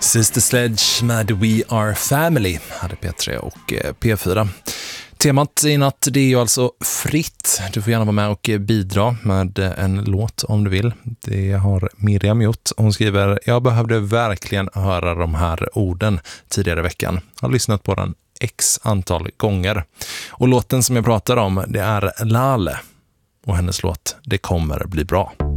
Sister Sledge med We Are Family hade P3 och P4. Temat i natt, det är ju alltså fritt. Du får gärna vara med och bidra med en låt om du vill. Det har Miriam gjort. Hon skriver: jag behövde verkligen höra de här orden tidigare i veckan. Jag har lyssnat på den x antal gånger. Och låten som jag pratar om, det är Lale. Och hennes låt, Det kommer bli bra.